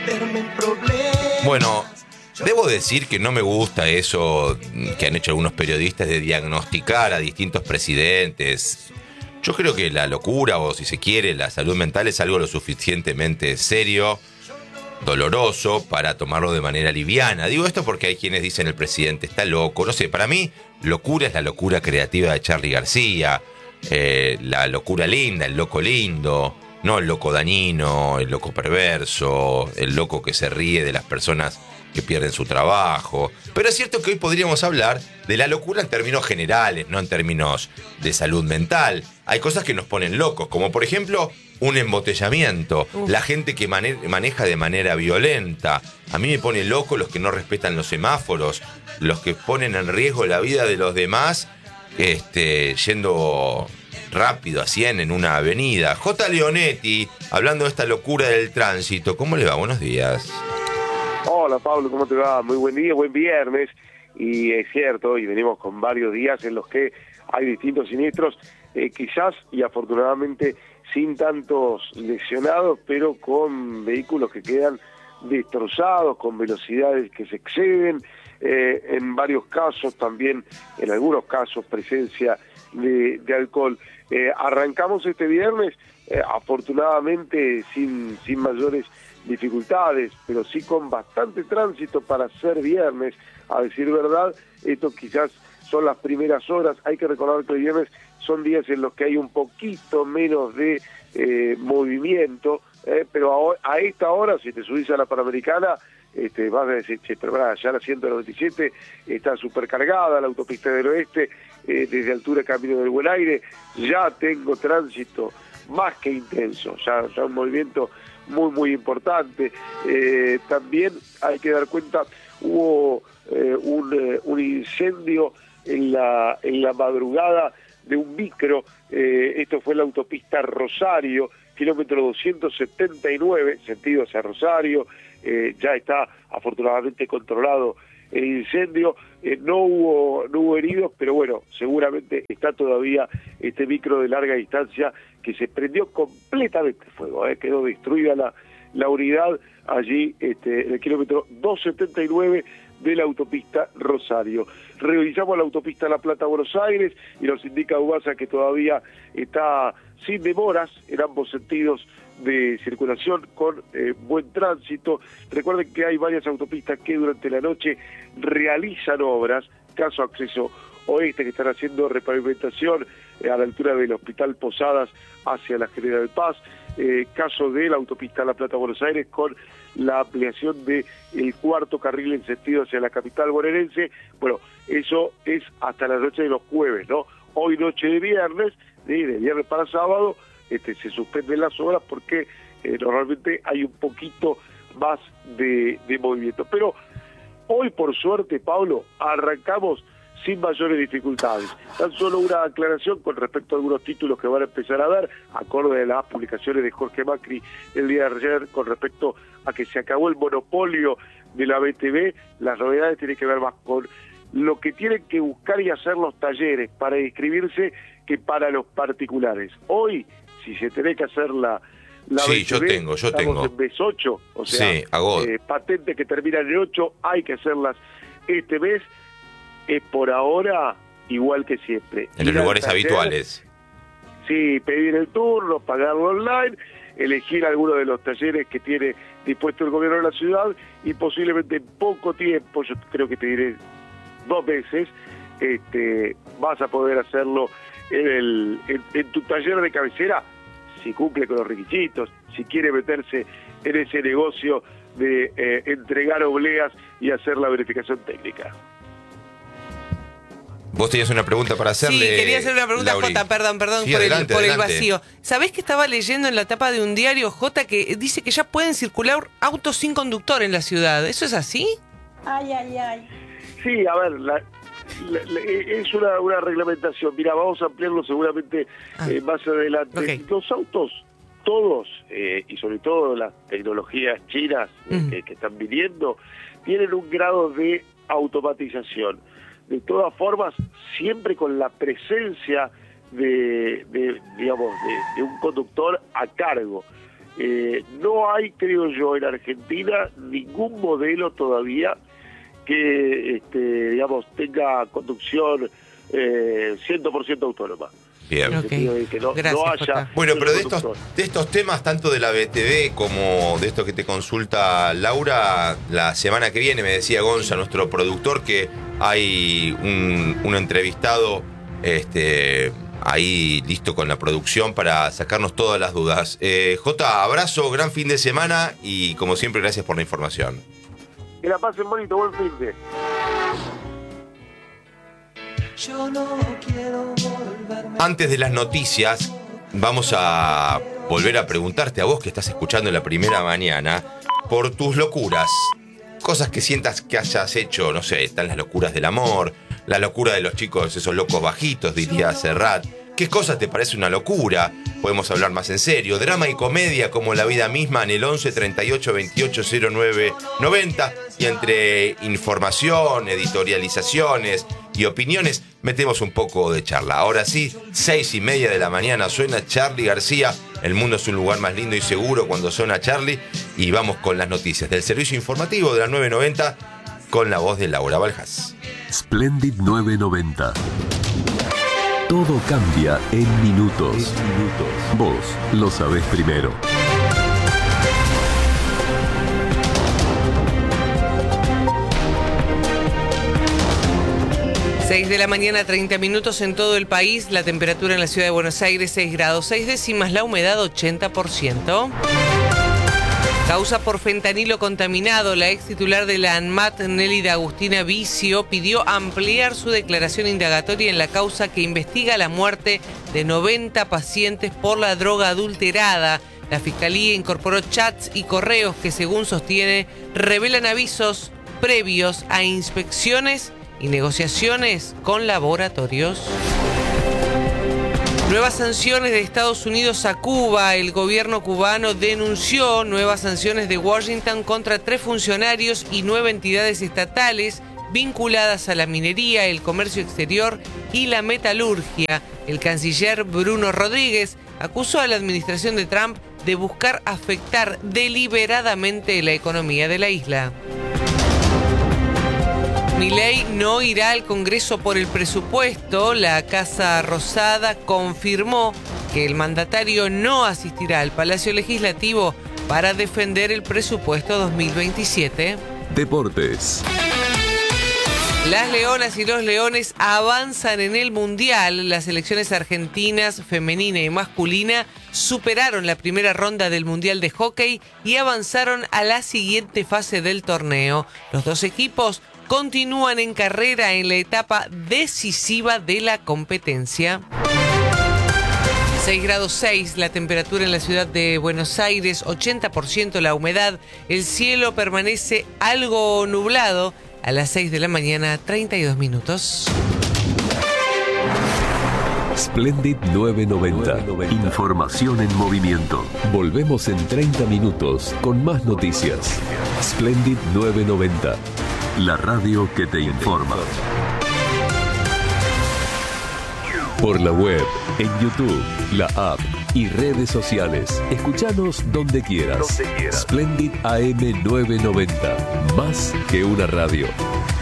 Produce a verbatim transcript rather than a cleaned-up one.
Bueno, debo decir que no me gusta eso que han hecho algunos periodistas de diagnosticar a distintos presidentes. Yo creo que la locura, o si se quiere, la salud mental es algo lo suficientemente serio, doloroso, para tomarlo de manera liviana. Digo esto porque hay quienes dicen el presidente está loco. No sé, para mí, locura es la locura creativa de Charly García, eh, la locura linda, el loco lindo, no el loco dañino, el loco perverso, el loco que se ríe de las personas que pierden su trabajo. Pero es cierto que hoy podríamos hablar de la locura en términos generales, no en términos de salud mental. Hay cosas que nos ponen locos, como por ejemplo un embotellamiento, Uf. la gente que mane- maneja de manera violenta. A mí me pone loco los que no respetan los semáforos, los que ponen en riesgo la vida de los demás, este, yendo rápido a cien en una avenida. J. Leonetti, hablando de esta locura del tránsito. ¿Cómo le va? Buenos días. Hola Pablo, ¿cómo te va? Muy buen día, buen viernes. Y es cierto, y venimos con varios días en los que hay distintos siniestros, eh, quizás y afortunadamente sin tantos lesionados, pero con vehículos que quedan destrozados, con velocidades que se exceden, eh, en varios casos también, en algunos casos, presencia de, de alcohol. Eh, arrancamos este viernes, eh, afortunadamente sin, sin mayores dificultades, pero sí con bastante tránsito para ser viernes, a decir verdad. Esto quizás son las primeras horas. Hay que recordar que el viernes son días en los que hay un poquito menos de eh, movimiento, eh, pero a, a esta hora, si te subís a la Panamericana, este, vas a decir, che, pero verdad, ya la ciento noventa y siete está supercargada, la autopista del oeste, eh, desde altura Camino del Buen Aire, ya tengo tránsito más que intenso, ya, ya un movimiento muy, muy importante. Eh, también hay que dar cuenta, hubo eh, un, eh, un incendio en la, en la madrugada de un micro, eh, esto fue en la autopista Rosario, kilómetro doscientos setenta y nueve, sentido hacia Rosario. Eh, ya está afortunadamente controlado el incendio, eh, no hubo no hubo heridos, pero bueno, seguramente está todavía este micro de larga distancia que se prendió completamente fuego, eh, quedó destruida la, la unidad allí este, en el kilómetro doscientos setenta y nueve de la autopista Rosario. Revisamos la autopista La Plata-Buenos Aires y nos indica UBASA que todavía está sin demoras en ambos sentidos de circulación, con eh, buen tránsito. Recuerden que hay varias autopistas que durante la noche realizan obras, caso Acceso Oeste, que están haciendo repavimentación eh, a la altura del Hospital Posadas hacia la General Paz, eh, caso de la autopista La Plata-Buenos Aires con la ampliación del cuarto carril en sentido hacia la capital bonaerense. Bueno, eso es hasta la noche de los jueves, ¿no? Hoy noche de viernes, de, de viernes para sábado, este, se suspenden las obras porque eh, normalmente hay un poquito más de, de movimiento. Pero hoy, por suerte, Pablo, arrancamos sin mayores dificultades. Tan solo una aclaración con respecto a algunos títulos que van a empezar a dar, acorde a las publicaciones de Jorge Macri el día de ayer, con respecto a que se acabó el monopolio de la B T V. Las novedades tienen que ver más con lo que tienen que buscar y hacer los talleres para inscribirse que para los particulares. Hoy, si se tiene que hacer la, la sí, B T V, yo tengo, yo estamos tengo. en mes ocho, o sea, sí, hago... eh, patentes que terminan en ocho, hay que hacerlas este mes. Es por ahora igual que siempre. En los lugares taller, habituales. Sí, pedir el turno, pagarlo online, elegir alguno de los talleres que tiene dispuesto el gobierno de la ciudad y posiblemente en poco tiempo, yo creo que te diré dos meses, este, vas a poder hacerlo en, el, en, en tu taller de cabecera, si cumple con los requisitos, si quiere meterse en ese negocio de eh, entregar obleas y hacer la verificación técnica. Vos tenías una pregunta para hacerle. Sí, quería hacer una pregunta, Lauri. Jota, perdón, perdón, Sí, por, adelante, el, por el adelante. vacío. ¿Sabés que estaba leyendo en la tapa de un diario, Jota, que dice que ya pueden circular autos sin conductor en la ciudad? ¿Eso es así? Ay, ay, ay. Sí, a ver, la, la, la, es una, una reglamentación. Mira, vamos a ampliarlo seguramente ah. eh, más adelante. Okay. Los autos, todos, eh, y sobre todo las tecnologías chinas eh, mm. que, que están viniendo, tienen un grado de automatización. De todas formas, siempre con la presencia de, de digamos, de, de un conductor a cargo. Eh, no hay, creo yo, en Argentina ningún modelo todavía que, este, digamos, tenga conducción eh, cien por ciento autónoma. Bien. Okay. De que no, Gracias, no haya Jota. Bueno, pero de conductor. estos, de estos temas, tanto de la B T V como de esto que te consulta Laura, la semana que viene me decía Gonza, nuestro productor, que hay un, un entrevistado este, ahí listo con la producción para sacarnos todas las dudas. Eh, Jota, abrazo, gran fin de semana y como siempre, gracias por la información. Que la pasen bonito, buen fin de. Yo no quiero volverme. Antes de las noticias, vamos a volver a preguntarte a vos que estás escuchando en la primera mañana por tus locuras. Cosas que sientas que hayas hecho, no sé, están las locuras del amor, la locura de los chicos, esos locos bajitos, diría Serrat. ¿Qué cosa te parece una locura? Podemos hablar más en serio. Drama y comedia como la vida misma en el once treinta y ocho veintiocho cero nueve noventa. Y entre información, editorializaciones y opiniones, metemos un poco de charla. Ahora sí, seis y media de la mañana suena Charly García. El mundo es un lugar más lindo y seguro cuando suena Charly. Y vamos con las noticias del servicio informativo de la nueve noventa con la voz de Laura Baljas. Splendid nueve noventa. Todo cambia en minutos. En minutos. Vos lo sabés primero. seis de la mañana, treinta minutos en todo el país. La temperatura en la ciudad de Buenos Aires, seis grados seis décimas. La humedad, ochenta por ciento. Causa por fentanilo contaminado. La ex titular de la ANMAT, Nélida Agustina Vicio, pidió ampliar su declaración indagatoria en la causa que investiga la muerte de noventa pacientes por la droga adulterada. La Fiscalía incorporó chats y correos que, según sostiene, revelan avisos previos a inspecciones y negociaciones con laboratorios. Nuevas sanciones de Estados Unidos a Cuba. El gobierno cubano denunció nuevas sanciones de Washington contra tres funcionarios y nueve entidades estatales vinculadas a la minería, el comercio exterior y la metalurgia. El canciller Bruno Rodríguez acusó a la administración de Trump de buscar afectar deliberadamente la economía de la isla. Milei no irá al Congreso por el presupuesto. La Casa Rosada confirmó que el mandatario no asistirá al Palacio Legislativo para defender el presupuesto dos mil veintisiete. Deportes. Las Leonas y los Leones avanzan en el Mundial. Las selecciones argentinas, femenina y masculina, superaron la primera ronda del Mundial de Hockey y avanzaron a la siguiente fase del torneo. Los dos equipos continúan en carrera en la etapa decisiva de la competencia. seis grados seis la temperatura en la ciudad de Buenos Aires, ochenta por ciento la humedad. El cielo permanece algo nublado. A las seis de la mañana, treinta y dos minutos. Splendid nueve noventa. Información en movimiento. Volvemos en treinta minutos con más noticias. Splendid nueve noventa. La radio que te informa. Por la web, en YouTube, la app y redes sociales. Escuchanos donde quieras. Donde quieras. Splendid A M nueve noventa. Más que una radio.